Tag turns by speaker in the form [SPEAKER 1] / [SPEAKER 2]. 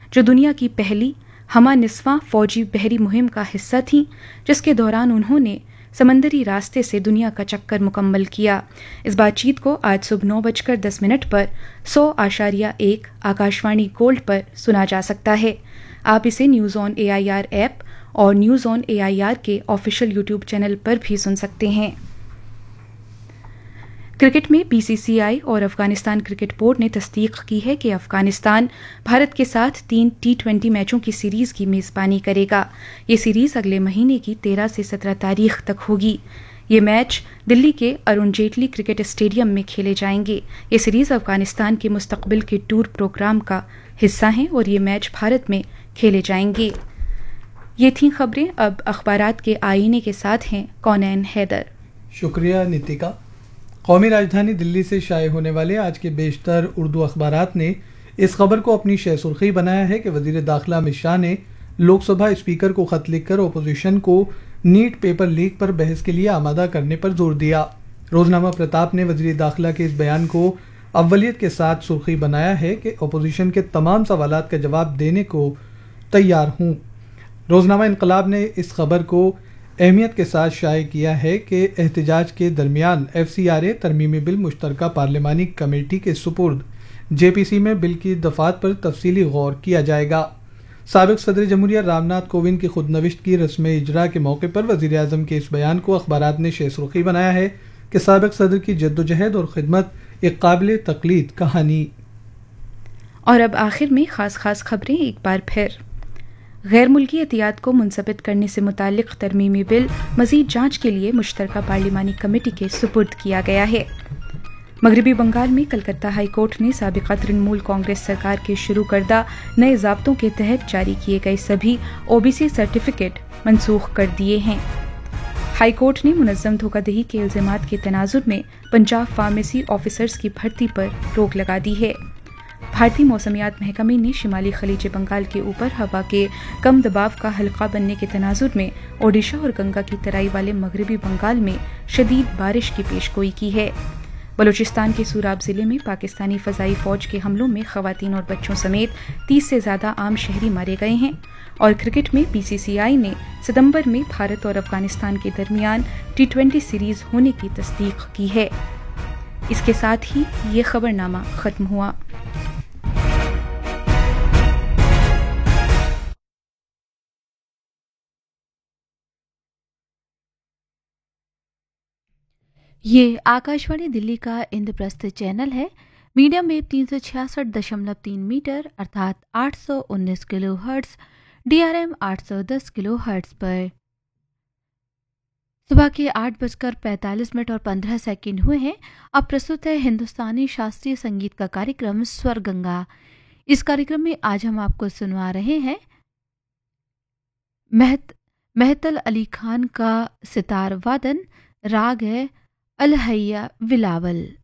[SPEAKER 1] جو دنیا کی پہلی ہمہ نسواں فوجی بحری مہم کا حصہ تھیں، جس کے دوران انہوں نے سمندری راستے سے دنیا کا چکر مکمل کیا۔ اس بات چیت کو آج صبح 9:10 پر 100.1 آکاشوانی گولڈ پر سنا جا سکتا ہے۔ آپ اسے نیوز آن AIR ایپ اور نیوز آن AIR کے آفیشیل یوٹیوب چینل پر بھی سن سکتے ہیں۔ کرکٹ میں BCCI اور افغانستان کرکٹ بورڈ نے تصدیق کی ہے کہ افغانستان بھارت کے ساتھ 3 T20 میچوں کی سیریز کی میزبانی کرے گا۔ یہ سیریز اگلے مہینے کی 13 سے 17 تاریخ تک ہوگی۔ یہ میچ دلی کے ارون جیٹلی کرکٹ اسٹیڈیم میں کھیلے جائیں گے۔ یہ سیریز افغانستان کے مستقبل کے ٹور پروگرام کا حصہ ہیں اور یہ میچ بھارت میں کھیلے جائیں گے۔ یہ تھیں خبریں۔ اب اخبارات کے آئینے کے ساتھ ہیں کونین حیدر۔
[SPEAKER 2] شکریہ نیتیکا۔ قومی راجدھانی دلی سے شائع ہونے والے آج کے بیشتر اردو اخبارات نے اس خبر کو اپنی شہ سرخی بنایا ہے کہ وزیر داخلہ امت شاہ نے لوک سبھا اسپیکر کو خط لکھ کر اپوزیشن کو نیٹ پیپر لیک پر بحث کے لیے آمادہ کرنے پر زور دیا۔ روزنامہ پرتاپ نے وزیر داخلہ کے اس بیان کو اولیت کے ساتھ سرخی بنایا ہے کہ اپوزیشن کے تمام سوالات کا جواب دینے کو تیار ہوں۔ روزنامہ انقلاب نے اس خبر کو اہمیت کے ساتھ شائع کیا ہے کہ احتجاج کے درمیان FCRA ترمیمی بل مشترکہ پارلیمانی کمیٹی کے سپرد JPC میں بل کی دفعات پر تفصیلی غور کیا جائے گا۔ سابق صدر جمہوریہ رام ناتھ کووند کی خود نوشت کی رسم اجرا کے موقع پر وزیر اعظم کے اس بیان کو اخبارات نے شہ سرخی بنایا ہے کہ سابق صدر کی جدوجہد اور خدمت ایک قابل تقلید کہانی۔
[SPEAKER 1] اور اب آخر میں خاص خبریں ایک بار پھر۔ غیر ملکی احتیاط کو منضبط کرنے سے متعلق ترمیمی بل مزید جانچ کے لیے مشترکہ پارلیمانی کمیٹی کے سپرد کیا گیا ہے۔ مغربی بنگال میں کلکتہ ہائی کورٹ نے سابقہ ترنمول کانگریس سرکار کے شروع کردہ نئے ضابطوں کے تحت جاری کیے گئے سبھی OBC سرٹیفکیٹ منسوخ کر دیے ہیں۔ ہائی کورٹ نے منظم دھوکہ دہی کے الزامات کے تناظر میں پنجاب فارمیسی آفیسرز کی بھرتی پر روک لگا دی ہے۔ بھارتی موسمیات محکمے نے شمالی خلیج بنگال کے اوپر ہوا کے کم دباؤ کا حلقہ بننے کے تناظر میں اوڈیشہ اور گنگا کی ترائی والے مغربی بنگال میں شدید بارش کی پیشگوئی کی ہے۔ بلوچستان کے سوراب ضلع میں پاکستانی فضائی فوج کے حملوں میں خواتین اور بچوں سمیت 30 سے زیادہ عام شہری مارے گئے ہیں۔ اور کرکٹ میں BCCI نے ستمبر میں بھارت اور افغانستان کے درمیان T20 سیریز ہونے کی تصدیق کی ہے۔ اس کے ساتھ ہی یہ خبرنامہ ختم ہوا۔
[SPEAKER 3] یہ آکاشوانی دلی کا اندرپرستھ چینل ہے۔ میڈیم ویو 366.3 میٹر ارتھات 819 کلو ہرٹز، DRM 810 کلو ہرٹز پر۔ صبح کے 8:45 اور 15 سیکنڈ ہوئے ہیں۔ اب پرستت ہے ہندوستانی شاستریہ سنگیت کا کارکرم سور گنگا۔ اس کارکرم میں آج ہم آپ کو سنوا رہے ہیں مہتل علی خان کا ستار وادن، راگ ہے الہیہ ولاول۔